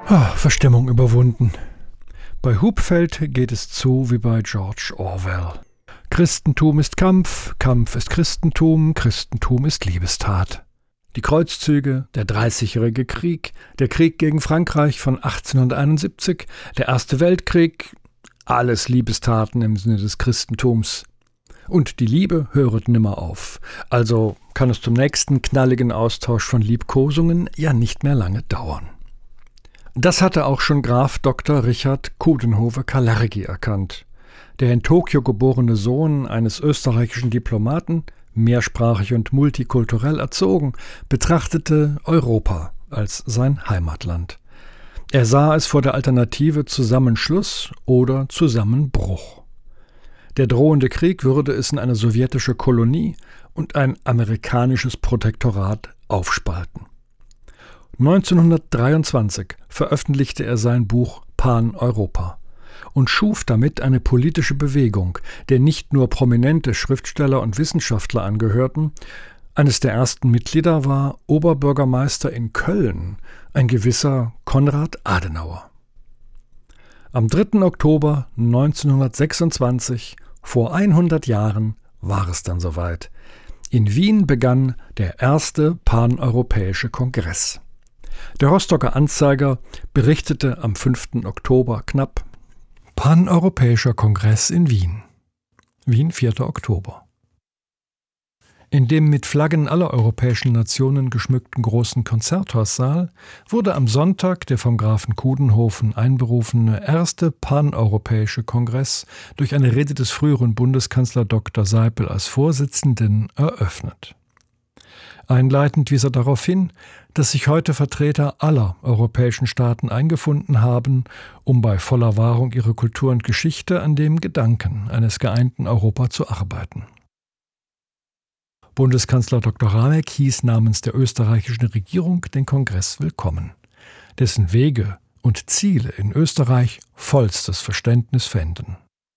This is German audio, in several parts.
Verstimmung überwunden. Bei Hupfeld geht es zu wie bei George Orwell. Christentum ist Kampf, Kampf ist Christentum, Christentum ist Liebestat. Die Kreuzzüge, der Dreißigjährige Krieg, der Krieg gegen Frankreich von 1871, der Erste Weltkrieg, alles Liebestaten im Sinne des Christentums. Und die Liebe höret nimmer auf. Also kann es zum nächsten knalligen Austausch von Liebkosungen ja nicht mehr lange dauern. Das hatte auch schon Graf Dr. Richard Coudenhove-Kalergi erkannt. Der in Tokio geborene Sohn eines österreichischen Diplomaten, mehrsprachig und multikulturell erzogen, betrachtete Europa als sein Heimatland. Er sah es vor der Alternative Zusammenschluss oder Zusammenbruch. Der drohende Krieg würde es in eine sowjetische Kolonie und ein amerikanisches Protektorat aufspalten. 1923 veröffentlichte er sein Buch Pan-Europa und schuf damit eine politische Bewegung, der nicht nur prominente Schriftsteller und Wissenschaftler angehörten. Eines der ersten Mitglieder war Oberbürgermeister in Köln, ein gewisser Konrad Adenauer. Am 3. Oktober 1926, vor 100 Jahren, war es dann soweit. In Wien begann der erste paneuropäische Kongress. Der Rostocker Anzeiger berichtete am 5. Oktober knapp: Paneuropäischer Kongress in Wien. Wien, 4. Oktober. In dem mit Flaggen aller europäischen Nationen geschmückten großen Konzerthaussaal wurde am Sonntag der vom Grafen Coudenhove einberufene erste paneuropäische Kongress durch eine Rede des früheren Bundeskanzler Dr. Seipel als Vorsitzenden eröffnet. Einleitend wies er darauf hin, dass sich heute Vertreter aller europäischen Staaten eingefunden haben, um bei voller Wahrung ihrer Kultur und Geschichte an dem Gedanken eines geeinten Europa zu arbeiten. Bundeskanzler Dr. Raamek hieß namens der österreichischen Regierung den Kongress willkommen, dessen Wege und Ziele in Österreich vollstes Verständnis fänden.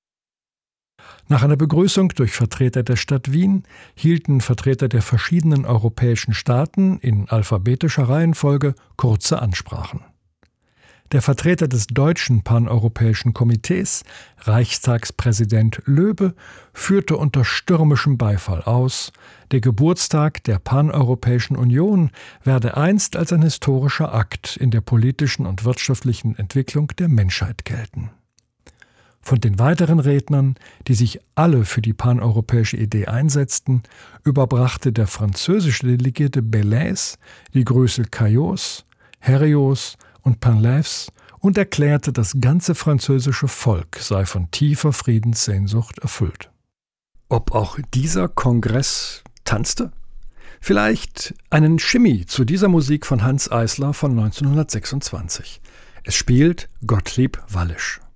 Nach einer Begrüßung durch Vertreter der Stadt Wien hielten Vertreter der verschiedenen europäischen Staaten in alphabetischer Reihenfolge kurze Ansprachen. Der Vertreter des Deutschen Paneuropäischen Komitees, Reichstagspräsident Löbe, führte unter stürmischem Beifall aus, der Geburtstag der Paneuropäischen Union werde einst als ein historischer Akt in der politischen und wirtschaftlichen Entwicklung der Menschheit gelten. Von den weiteren Rednern, die sich alle für die paneuropäische Idee einsetzten, überbrachte der französische Delegierte Bellès die Grüße Caillots, Herriot und Pinleves und erklärte, das ganze französische Volk sei von tiefer Friedenssehnsucht erfüllt. Ob auch dieser Kongress tanzte? Vielleicht einen Shimmy zu dieser Musik von Hanns Eisler von 1926. Es spielt Gottlieb Wallisch.